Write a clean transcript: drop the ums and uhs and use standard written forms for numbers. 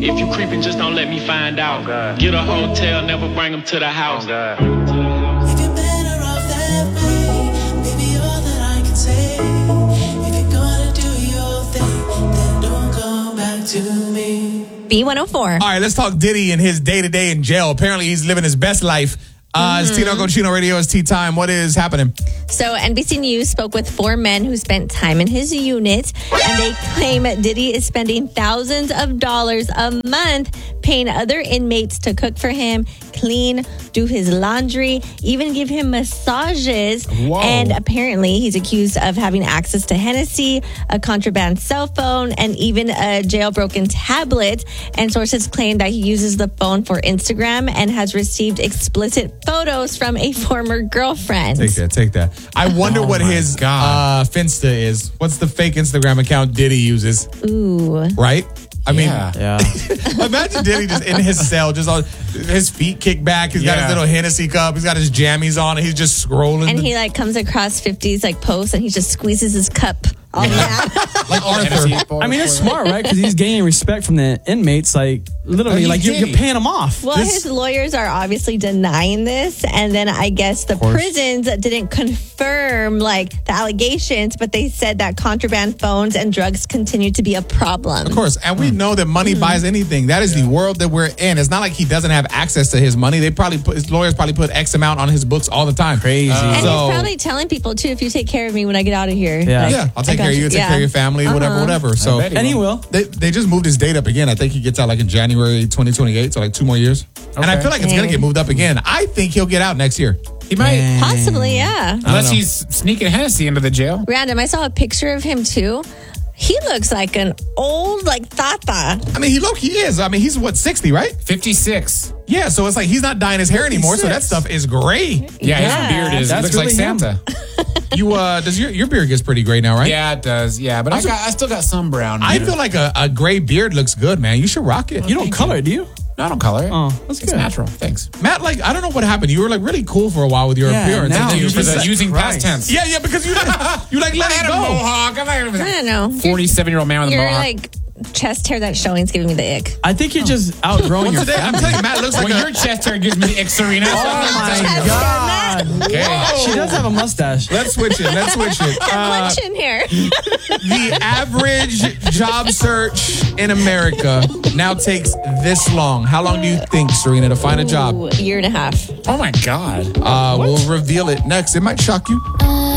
If you creeping, just don't let me find out. God. Get a hotel, never bring them to the house. Oh, God. If you're better off that way, maybe all that I can say. If you're gonna do your thing, then don't come back to me. B104. All right, let's talk Diddy and his day-to-day in jail. Apparently, he's living his best life. It's Tino Cochino Radio. It's tea time. What is happening? So NBC News spoke with 4 men who spent time in his unit, and they claim Diddy is spending thousands of dollars a month paying other inmates to cook for him, clean, do his laundry, even give him massages. Whoa. And apparently he's accused of having access to Hennessy, a contraband cell phone, and even a jailbroken tablet. And sources claim that he uses the phone for Instagram and has received explicit photos from a former girlfriend. Take that. I wonder what his Finsta is. What's the fake Instagram account Diddy uses? Ooh. Right? I mean, Yeah. imagine Diddy just in his cell, just on his feet kicked back. He's got his little Hennessy cup. He's got his jammies on, and he's just scrolling. And he comes across 50s posts, and he just squeezes his cup all mad. like Arthur. I mean, it's smart, right? Because he's gaining respect from the inmates. Like, literally, you're paying them off. Well, his lawyers are obviously denying this, and then I guess the prisons didn't confirm the allegations, but they said that contraband phones and drugs continue to be a problem. Of course, and we know that money buys anything. That is the world that we're in. It's not like he doesn't have access to his money. His lawyers probably put X amount on his books all the time. Crazy. And he's probably telling people too, if you take care of me when I get out of here. Yeah. I'll take care of you, take care of your family, whatever. So, And he will. They just moved his date up again. I think he gets out in January 2028, so 2 more years. And I feel like it's going to get moved up again. I think he'll get out next year. He might. Possibly, yeah. Unless he's sneaking Hennessy into the jail. Random, I saw a picture of him too. He looks like an old, tata. I mean, he is. I mean, he's 60, right? 56. Yeah, so it's he's not dyeing his hair anymore, so that stuff is gray. Yeah, his beard is. It looks like Santa. You does your beard gets pretty gray now, right? Yeah, it does. Yeah, but I still got some brown. I feel like a gray beard looks good, man. You should rock it. You don't color it, do you? No, I don't color it. Oh, that's It's good. natural. Thanks. Matt, I don't know what happened. You were really cool for a while with your appearance. now And then you're you just using past tense. Yeah, because you let I it go. mohawk. I'm I don't know. 47-year-old man with a Your mohawk. chest hair that's showing's giving me the ick. I think you're just outgrowing your Today, I'm telling you, Matt looks like When your chest hair gives me the ick, Serena. Oh my God. Okay. She does have a mustache. Let's switch it. Got one chin hair. The average job search in America now takes this long. How long do you think, Serena, to find a job? Ooh, 1.5 years. Oh, my God. We'll reveal it next. It might shock you.